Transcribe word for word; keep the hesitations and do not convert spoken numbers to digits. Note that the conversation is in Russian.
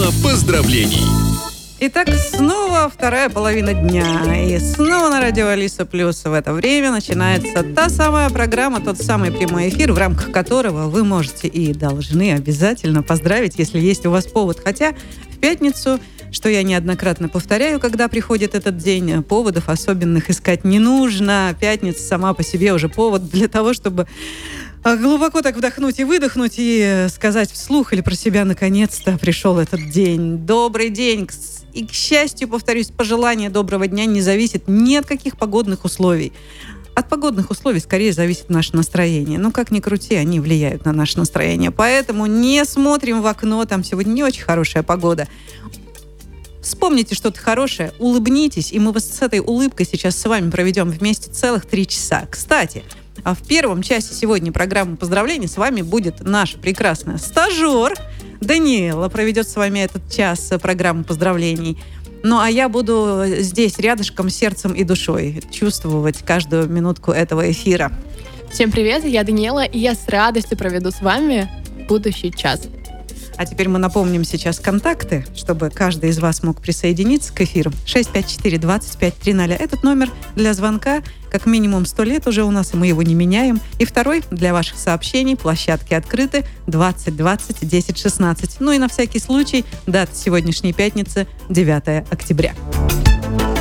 программа поздравлений. Итак, снова вторая половина дня. И снова на радио Алиса Плюс в это время начинается та самая программа, тот самый прямой эфир, в рамках которого вы можете и должны обязательно поздравить, если есть у вас повод. Хотя в пятницу, что я неоднократно повторяю, когда приходит этот день, поводов особенных искать не нужно. Пятница сама по себе уже повод для того, чтобы глубоко так вдохнуть и выдохнуть и сказать вслух или про себя: наконец-то пришел этот день. Добрый день. И, к счастью, повторюсь, пожелание доброго дня не зависит ни от каких погодных условий. От погодных условий скорее зависит наше настроение. Но как ни крути, они влияют на наше настроение. Поэтому не смотрим в окно, там сегодня не очень хорошая погода. Вспомните что-то хорошее, улыбнитесь, и мы вас с этой улыбкой сейчас с вами проведем вместе целых три часа. Кстати, а в первом часе сегодня программы поздравлений с вами будет наша прекрасная стажер Даниэла. Проведет с вами этот час программы поздравлений. Ну, а я буду здесь рядышком, сердцем и душой чувствовать каждую минутку этого эфира. Всем привет, я Даниэла, и я с радостью проведу с вами будущий час. А теперь мы напомним сейчас контакты, чтобы каждый из вас мог присоединиться к эфиру. шесть пять четыре двадцать пять тридцать. Этот номер для звонка как минимум сто лет уже у нас, и мы его не меняем. И второй для ваших сообщений. Площадки открыты двадцать двадцать десять шестнадцать. Ну и на всякий случай дата сегодняшней пятницы девятое октября.